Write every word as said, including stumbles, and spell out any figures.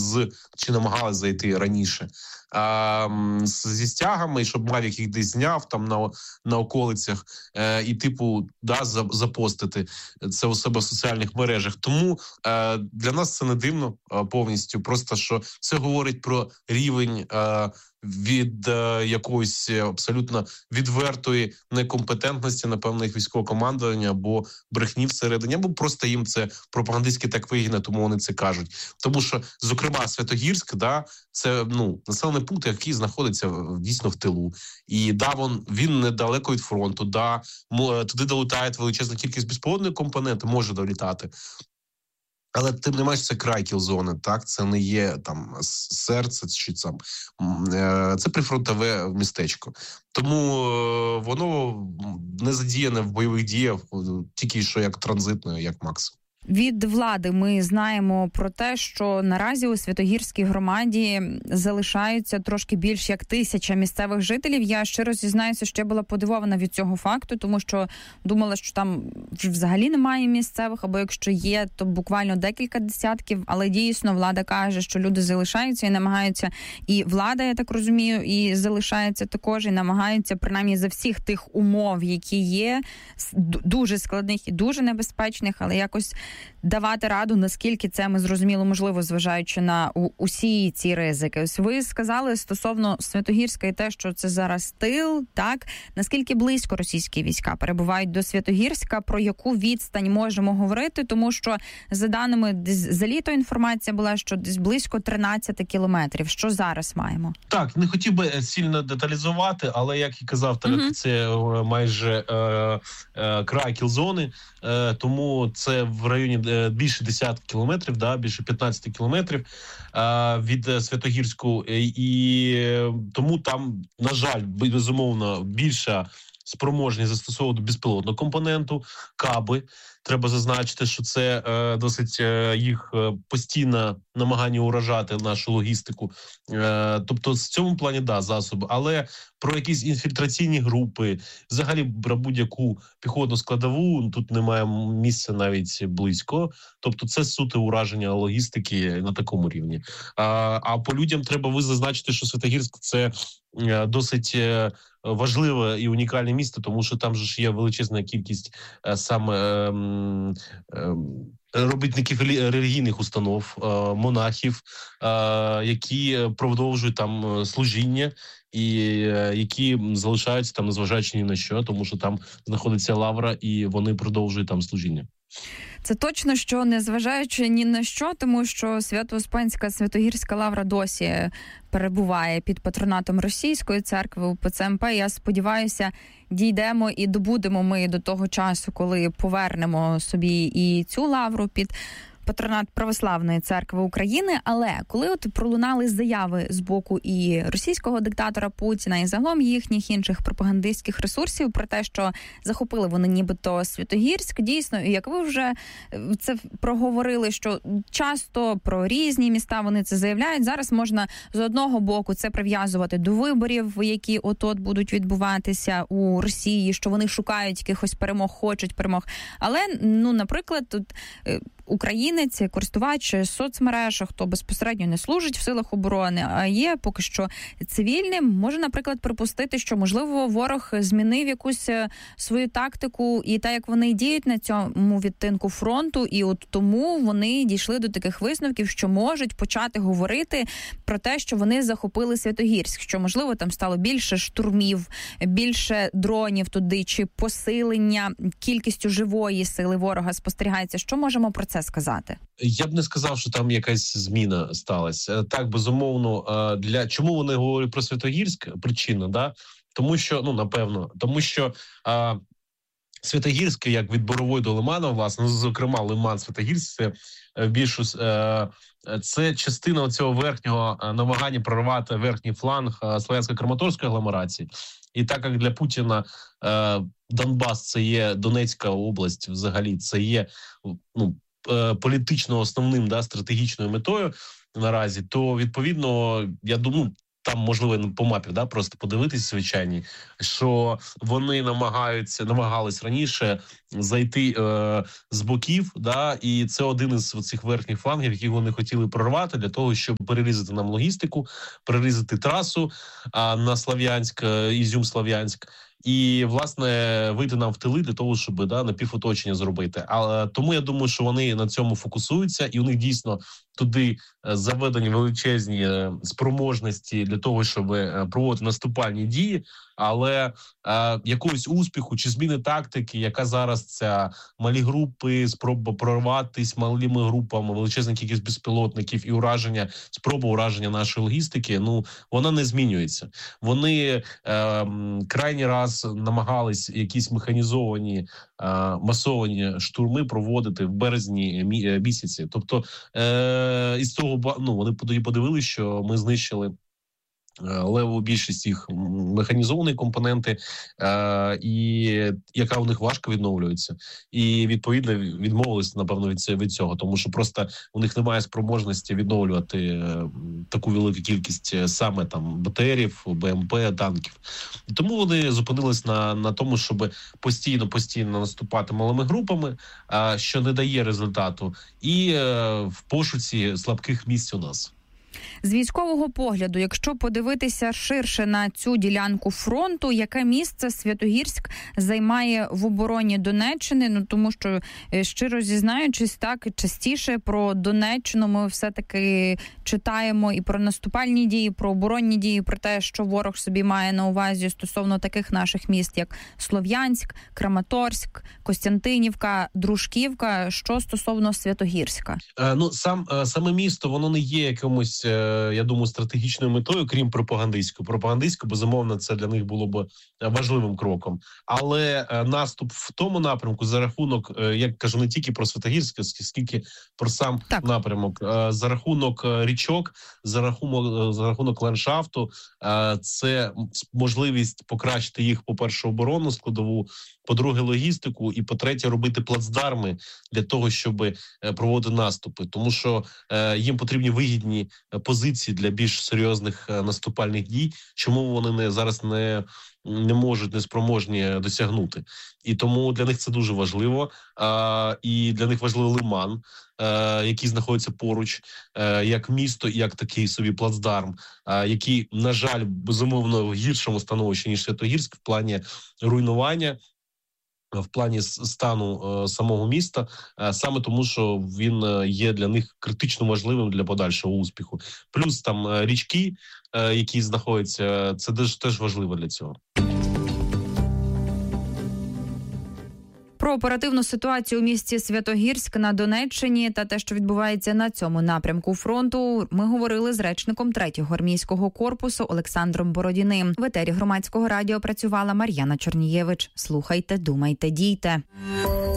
з чи намагалися зайти раніше. А, зі стягами, щоб Мавік їх десь зняв там на, на околицях е, і, типу, да, запостити це у себе в соціальних мережах. Тому е, для нас це не дивно е, повністю. Просто, що це говорить про рівень е, від е, якоїсь абсолютно відвертої некомпетентності, напевно, їх військового командування, або брехні всередині, або просто їм це пропагандистськи так вигідно, тому вони це кажуть. Тому що, зокрема, Святогірськ, да, це, ну, населений пункт, який знаходиться дійсно в тилу. І да, він, він недалеко від фронту, да, туди долітає величезна кількість безпілотних компонентів, може долітати. Але тим не менш це край кілзони, так? Це не є там серце чи там, це прифронтове містечко. Тому воно не задіяне в бойових діях, тільки що як транзитною, як максимум. Від влади ми знаємо про те, що наразі у Святогірській громаді залишаються трошки більш як тисяча місцевих жителів. Я щиро зізнаюся, що я була подивована від цього факту, тому що думала, що там взагалі немає місцевих, або якщо є, то буквально декілька десятків. Але дійсно влада каже, що люди залишаються і намагаються, і влада, я так розумію, і залишається також, і намагаються принаймні за всіх тих умов, які є, дуже складних і дуже небезпечних, але якось давати раду, наскільки це ми зрозуміло можливо, зважаючи на у, усі ці ризики. Ось ви сказали стосовно Святогірська і те, що це зараз тил, так? Наскільки близько російські війська перебувають до Святогірська, про яку відстань можемо говорити, тому що за даними десь за літо інформація була, що десь близько тринадцять кілометрів. Що зараз маємо? Так, не хотів би сильно деталізувати, але, як і казав, так, mm-hmm. це майже е, е, край кілзони, е, тому це в районі більше десятки кілометрів, да, більше п'ятнадцять кілометрів е, від Святогірську, і тому там, на жаль, безумовно, більша спроможність застосовувати безпілотну компоненту, каби. Треба зазначити, що це е, досить е, їх е, постійне намагання уражати нашу логістику. Е, тобто, в цьому плані, да, засоби. Але про якісь інфільтраційні групи, взагалі про будь-яку піхотну складову, тут немає місця навіть близько. Тобто, це суто ураження логістики на такому рівні. А, а по людям треба ви зазначити, що Святогірськ – це е, досить е, важливе і унікальне місто, тому що там же ж є величезна кількість е, саме е, е, робітників релігійних установ, е, монахів, е, які продовжують там служіння і е, які залишаються там, незважаючи ні на що, тому що там знаходиться лавра і вони продовжують там служіння. Це точно, що незважаючи ні на що, тому що Свято-Успенська Святогірська лавра досі перебуває під патронатом Російської церкви УПЦ МП. Я сподіваюся, дійдемо і добудемо ми до того часу, коли повернемо собі і цю лавру під патронат Православної церкви України. Але коли от пролунали заяви з боку і російського диктатора Путіна, і загалом їхніх інших пропагандистських ресурсів про те, що захопили вони нібито Святогірськ, дійсно, як ви вже це проговорили, що часто про різні міста вони це заявляють. Зараз можна з одного боку це прив'язувати до виборів, які от-от будуть відбуватися у Росії, що вони шукають якихось перемог, хочуть перемог. Але, ну, наприклад, тут українець, користувач соцмереж, хто безпосередньо не служить в силах оборони, а є поки що цивільним, може, наприклад, припустити, що, можливо, ворог змінив якусь свою тактику і те, як вони діють на цьому відтинку фронту, і от тому вони дійшли до таких висновків, що можуть почати говорити про те, що вони захопили Святогірськ, що, можливо, там стало більше штурмів, більше дронів туди, чи посилення кількістю живої сили ворога спостерігається. Що можемо про це сказати? Я б не сказав, що там якась зміна сталася. Так, безумовно, для чому вони говорять про Святогірськ? Причина, да? Тому що, ну, напевно, тому що а, Святогірськ, як від Борової до Лимана, власне, ну, зокрема, Лиман, Святогірськ, це більш це частина цього верхнього намагання прорвати верхній фланг Слов'янсько-Краматорської агломерації. І так як для Путіна е, Донбас – це є Донецька область, взагалі, це є, ну, е, політично основним, да, стратегічною метою наразі, то, відповідно, я думаю, там можливо по мапі, да, просто подивитись звичайні, що вони намагаються намагались раніше зайти е, з боків, да, і це один із цих верхніх флангів, які вони хотіли прорвати для того, щоб перерізати нам логістику, перерізати трасу а, на Слов'янськ, Ізюм-Слов'янськ. І, власне, вийти нам в тили для того, щоб да, напівоточення зробити. А тому я думаю, що вони на цьому фокусуються, і у них дійсно туди заведені величезні спроможності для того, щоб проводити наступальні дії. Але е, якогось успіху чи зміни тактики, яка зараз ця малі групи, спроба прорватися малими групами, величезна кількість безпілотників і ураження, спроба ураження нашої логістики, ну вона не змінюється. Вони е, крайній раз намагались якісь механізовані е, масовані штурми проводити в березні місяці. Тобто е, із того ну вони подивилися, що ми знищили леву більшість їх механізовані компоненти, е, і яка у них важко відновлюється. І, відповідно, відмовилися, напевно, від, від цього, тому що просто у них немає спроможності відновлювати е, таку велику кількість саме там БТРів, БМП, танків. Тому вони зупинились на, на тому, щоб постійно-постійно наступати малими групами, е, що не дає результату, і е, в пошуці слабких місць у нас. З військового погляду, якщо подивитися ширше на цю ділянку фронту, яке місце Святогірськ займає в обороні Донеччини? Ну, тому що, щиро зізнаючись, так, частіше про Донеччину ми все-таки читаємо і про наступальні дії, про оборонні дії, про те, що ворог собі має на увазі стосовно таких наших міст, як Слов'янськ, Краматорськ, Костянтинівка, Дружківка. Що стосовно Святогірська? Е, ну, сам, саме місто, воно не є якимось, я думаю, стратегічною метою, крім пропагандистської. Пропагандистсько, безумовно, це для них було б важливим кроком. Але наступ в тому напрямку за рахунок, я кажу не тільки про Святогірськ, скільки про сам так. напрямок, за рахунок річок, за рахунок, за рахунок ландшафту, це можливість покращити їх, по-перше, оборонну складову, по-друге, логістику, і по-третє, робити плацдарми для того, щоб проводити наступи. Тому що е, їм потрібні вигідні позиції для більш серйозних наступальних дій, чому вони не зараз не, не можуть, не спроможні досягнути. І тому для них це дуже важливо. Е, і для них важливий Лиман, е, який знаходиться поруч, е, як місто, як такий собі плацдарм, е, який, на жаль, безумовно, в гіршому становищі, ніж Святогірськ, в плані руйнування, в плані стану е, самого міста, е, саме тому, що він е, є для них критично важливим для подальшого успіху. Плюс там е, річки, е, які знаходяться, це теж, теж важливо для цього. Про оперативну ситуацію у місті Святогірськ на Донеччині та те, що відбувається на цьому напрямку фронту, ми говорили з речником третього армійського корпусу Олександром Бородіним. В етері Громадського радіо працювала Мар'яна Чорнієвич. Слухайте, думайте, дійте.